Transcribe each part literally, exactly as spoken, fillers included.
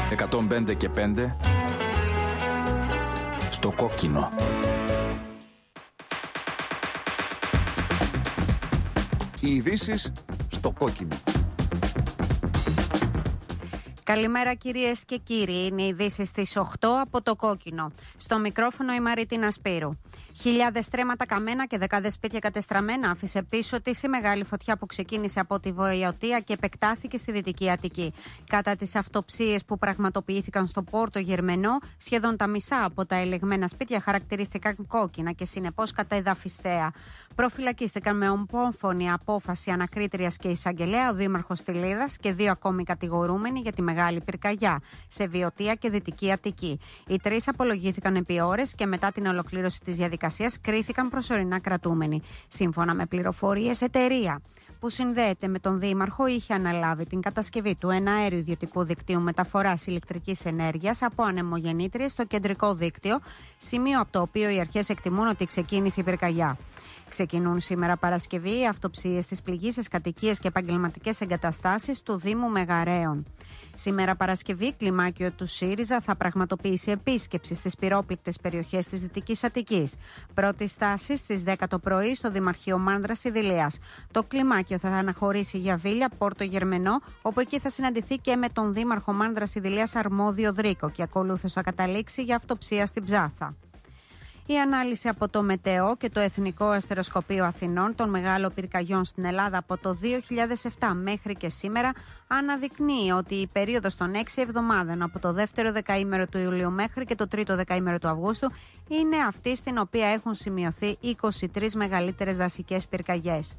εκατόν πέντε και πέντε στο κόκκινο. Οι ειδήσεις στο κόκκινο. Καλημέρα κυρίες και κύριοι, είναι οι ειδήσεις στις οκτώ από το κόκκινο. Στο μικρόφωνο η Μαρίτινα Σπύρου. Χιλιάδες στρέμματα καμένα και δεκάδες σπίτια κατεστραμμένα άφησε πίσω της η μεγάλη φωτιά που ξεκίνησε από τη Βοηωτία και επεκτάθηκε στη Δυτική Αττική. Κατά τις αυτοψίες που πραγματοποιήθηκαν στο Πόρτο Γερμενό, σχεδόν τα μισά από τα ελεγμένα σπίτια χαρακτηρίστηκαν κόκκινα και συνεπώς καταεδαφιστέα. Προφυλακίστηκαν με ομόφωνη απόφαση ανακρίτριας και εισαγγελέα ο Δήμαρχος Τιλίδας και δύο ακόμη κατηγορούμενοι για τη μεγάλη πυρκαγιά σε Βιωτία και Δυτική Αττική. Οι τρεις απολογήθηκαν επί ώρες και μετά την ολοκλήρωση της διαδικασίας κρίθηκαν προσωρινά κρατούμενοι. Σύμφωνα με πληροφορίες, εταιρεία που συνδέεται με τον Δήμαρχο είχε αναλάβει την κατασκευή του εναέριου ιδιωτικού δικτύου μεταφοράς ηλεκτρικής ενέργειας από ανεμογεννήτριες στο κεντρικό δίκτυο, σημείο από το οποίο οι αρχές εκτιμούν ότι ξεκίνησε η πυρκαγιά. Ξεκινούν σήμερα Παρασκευή οι αυτοψίες στις πληγήσεις κατοικίες και επαγγελματικές εγκαταστάσεις του Δήμου Μεγαρέων. Σήμερα Παρασκευή, κλιμάκιο του ΣΥΡΙΖΑ θα πραγματοποιήσει επίσκεψη στις πυρόπληκτες περιοχές της Δυτικής Αττικής. Πρώτη στάση στις δέκα το πρωί στο Δημαρχείο Μάνδρας Ιδηλίας. Το κλιμάκιο θα αναχωρήσει για Βίλια, Πόρτο Γερμενό, όπου εκεί θα συναντηθεί και με τον Δήμαρχο Μάνδρας Ιδηλίας Αρμόδιο Δρίκο και ακολούθως θα καταλήξει για αυτοψία στην Ψάθα. Η ανάλυση από το Μετεό και το Εθνικό Αστεροσκοπείο Αθηνών των μεγάλων πυρκαγιών στην Ελλάδα από το δύο χιλιάδες επτά μέχρι και σήμερα αναδεικνύει ότι η περίοδος των έξι εβδομάδων από το δεύτερο δεκαήμερο του Ιουλίου μέχρι και το τρίτο δεκαήμερο του Αυγούστου είναι αυτή στην οποία έχουν σημειωθεί είκοσι τρεις μεγαλύτερες δασικές πυρκαγιές.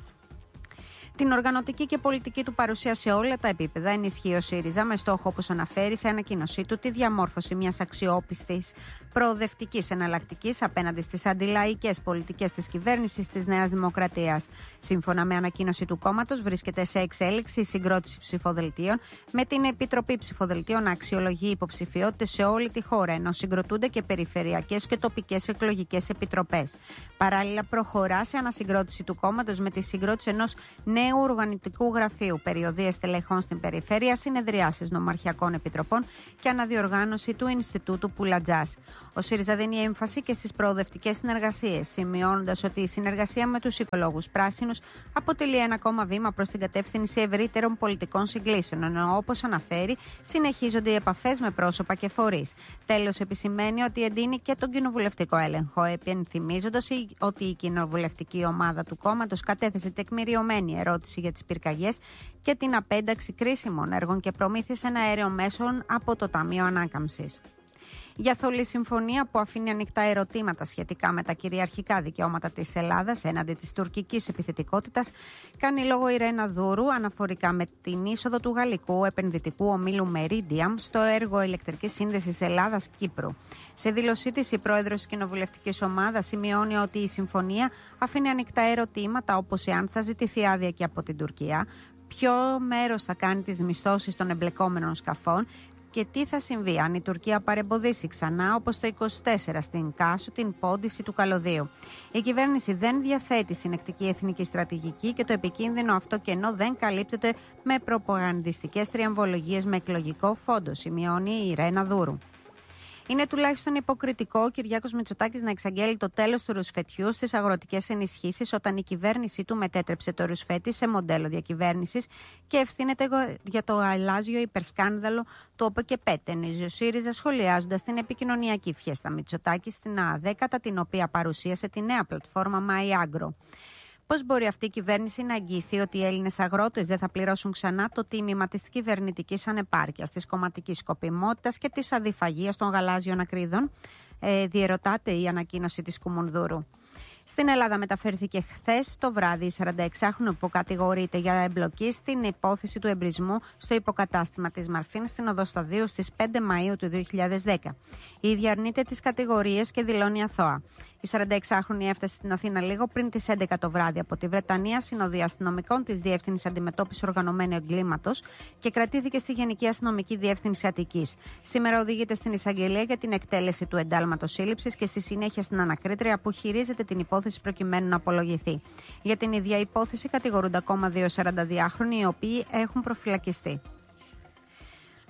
Την οργανωτική και πολιτική του παρουσία σε όλα τα επίπεδα ενισχύει ο ΣΥΡΙΖΑ με στόχο, όπως αναφέρει σε ανακοίνωσή του, τη διαμόρφωση μιας αξιόπιστης, προοδευτικής εναλλακτικής απέναντι στις αντιλαϊκές πολιτικές της κυβέρνησης της Νέας Δημοκρατίας. Σύμφωνα με ανακοίνωση του κόμματος, βρίσκεται σε εξέλιξη η συγκρότηση ψηφοδελτίων, με την Επιτροπή Ψηφοδελτίων να αξιολογεί υποψηφιότητες σε όλη τη χώρα, ενώ συγκροτούνται και περιφερειακές και τοπικές εκλογικές επιτροπές. Παράλληλα, προχωρά σε ανασυγκρότηση του κόμματος με τη συγκρότηση ενός νέου οργανωτικού γραφείου, περιοδίες τελεχών στην περιφέρεια, συνεδριάσεις νομαρχιακών επιτροπών και αναδιοργάνωση του Ινστιτούτου Πουλατζάς. Ο ΣΥΡΙΖΑ δίνει έμφαση και στις προοδευτικές συνεργασίες, σημειώνοντας ότι η συνεργασία με τους οικολόγους πράσινους αποτελεί ένα ακόμα βήμα προς την κατεύθυνση ευρύτερων πολιτικών συγκλήσεων, ενώ όπως αναφέρει, συνεχίζονται οι επαφές με πρόσωπα και φορείς. Τέλος, επισημαίνει ότι εντείνει και τον κοινοβουλευτικό έλεγχο, επενθυμίζοντας ότι η κοινοβουλευτική ομάδα του κόμματος κατέθεσε τεκμηριωμένη ερώτηση για τις πυρκαγιές και την απένταξη κρίσιμων έργων και προμήθειες εναέριων μέσων από το Ταμείο Ανάκαμψης. Για θολή συμφωνία που αφήνει ανοιχτά ερωτήματα σχετικά με τα κυριαρχικά δικαιώματα της Ελλάδας έναντι της τουρκικής επιθετικότητας, κάνει λόγο η Ρένα Δούρου αναφορικά με την είσοδο του γαλλικού επενδυτικού ομίλου Meridiam στο έργο ηλεκτρικής σύνδεσης Ελλάδας-Κύπρου. Σε δήλωσή της, η πρόεδρος της κοινοβουλευτικής ομάδας σημειώνει ότι η συμφωνία αφήνει ανοιχτά ερωτήματα όπως εάν θα ζητηθεί άδεια και από την Τουρκία, ποιο μέρος θα κάνει τις μισθώσεις των εμπλεκόμενων σκαφών και τι θα συμβεί αν η Τουρκία παρεμποδίσει ξανά, όπως το είκοσι τέσσερα στην Κάσο, την πόντιση του καλωδίου. Η κυβέρνηση δεν διαθέτει συνεκτική εθνική στρατηγική και το επικίνδυνο αυτό κενό δεν καλύπτεται με προπαγανδιστικές τριαμβολογίες με εκλογικό φόντο, σημειώνει η Ρένα Δούρου. Είναι τουλάχιστον υποκριτικό ο Κυριάκος Μητσοτάκης να εξαγγέλει το τέλος του ρουσφετιού στις αγροτικές ενισχύσεις όταν η κυβέρνησή του μετέτρεψε το ρουσφέτι σε μοντέλο διακυβέρνησης και ευθύνεται για το γαλάζιο υπερσκάνδαλο του ΟΠΕΚΕΠΕ, τονίζει ο ΣΥΡΙΖΑ σχολιάζοντας την επικοινωνιακή φιέστα Μητσοτάκη στην ΑΔΕ, κατά την οποία παρουσίασε τη νέα πλατφόρμα MyAgro. Πώς μπορεί αυτή η κυβέρνηση να εγγυηθεί ότι οι Έλληνες αγρότες δεν θα πληρώσουν ξανά το τίμημα της κυβερνητικής ανεπάρκειας, της κομματικής σκοπιμότητας και της αδιφαγίας των γαλάζιων ακρίδων, ε, διερωτάται η ανακοίνωση της Κουμουνδούρου. Στην Ελλάδα μεταφέρθηκε χθες το βράδυ η σαρανταεξάχρονη που κατηγορείται για εμπλοκή στην υπόθεση του εμπρισμού στο υποκατάστημα της Μαρφίν στην Οδό Σταδίου στις πέντε Μαΐου του δύο χιλιάδες δέκα. Η ίδια αρνείται τις κατηγορίες και δηλώνει αθώα. Η σαρανταεξάχρονη έφτασε στην Αθήνα λίγο πριν τις έντεκα το βράδυ από τη Βρετανία, συνοδεία αστυνομικών της Διεύθυνσης Αντιμετώπισης Οργανωμένου Εγκλήματος και κρατήθηκε στη Γενική Αστυνομική Διεύθυνση Αττικής. Σήμερα οδηγείται στην εισαγγελία για την εκτέλεση του εντάλματος σύλληψης και στη συνέχεια στην ανακρίτρια που χειρίζεται την υπόθεση προκειμένου να απολογηθεί. Για την ίδια υπόθεση κατηγορούνται ακόμα δύο σαρανταδυάχρονοι οι οποίοι έχουν προφυλακιστεί.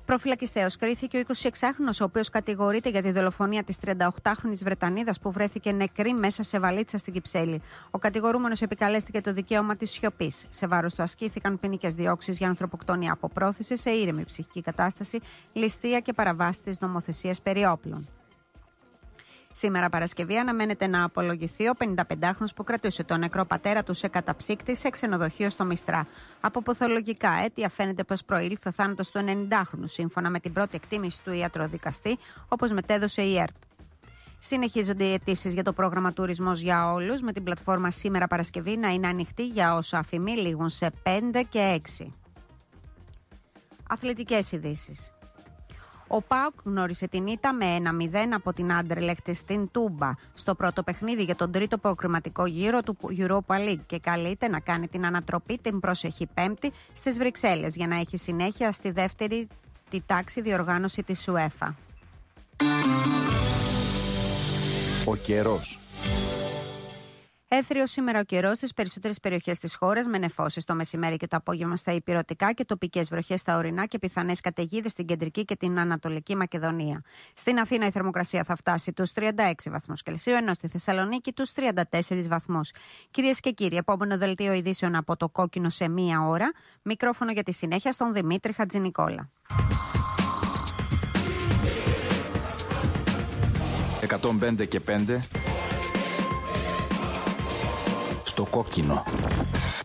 Προφυλακιστέως κρίθηκε ο εικοσιεξάχρονος, ο οποίος κατηγορείται για τη δολοφονία της τριανταοκτάχρονης Βρετανίδας που βρέθηκε νεκρή μέσα σε βαλίτσα στην Κυψέλη. Ο κατηγορούμενος επικαλέστηκε το δικαίωμα της σιωπής. Σε βάρος του ασκήθηκαν ποινικές διώξεις για ανθρωποκτονία από πρόθεση σε ήρεμη ψυχική κατάσταση, ληστεία και παραβάση της νομοθεσίας περί όπλων. Σήμερα Παρασκευή αναμένεται να απολογηθεί ο πενηνταπεντάχρονος που κρατούσε τον νεκρό πατέρα του σε καταψύκτη σε ξενοδοχείο στο Μιστρά. Από παθολογικά αίτια φαίνεται πως προήλθε ο θάνατος του ενενηντάχρονου, σύμφωνα με την πρώτη εκτίμηση του ιατροδικαστή, όπως μετέδωσε η ΕΡΤ. Συνεχίζονται οι αιτήσεις για το πρόγραμμα Τουρισμός για Όλους, με την πλατφόρμα Σήμερα Παρασκευή να είναι ανοιχτή για όσο αφημί λήγουν σε πέντε και έξι. Αθλητικές ειδήσεις. Ο ΠΑΟΚ γνώρισε την ήττα με ένα μηδέν από την Άντερλεχτ στην Τούμπα στο πρώτο παιχνίδι για τον τρίτο προκριματικό γύρο του Europa League και καλείται να κάνει την ανατροπή την προσεχή Πέμπτη στις Βρυξέλλες για να έχει συνέχεια στη δεύτερη τη τάξη διοργάνωση της UEFA. Ο καιρός. Έθριος σήμερα ο καιρός στις περισσότερες περιοχές της χώρας με νεφώσεις το μεσημέρι και το απόγευμα στα ηπειρωτικά και τοπικές βροχές στα ορεινά και πιθανές καταιγίδες στην κεντρική και την ανατολική Μακεδονία. Στην Αθήνα η θερμοκρασία θα φτάσει τους τριάντα έξι βαθμούς Κελσίου, ενώ στη Θεσσαλονίκη τους τριάντα τέσσερις βαθμούς. Κυρίες και κύριοι, επόμενο δελτίο ειδήσεων από το Κόκκινο σε μία ώρα. Μικρόφωνο για τη συνέχεια στον Δημήτρη Χατζηνικόλα. εκατόν πέντε και πέντε στο Κόκκινο.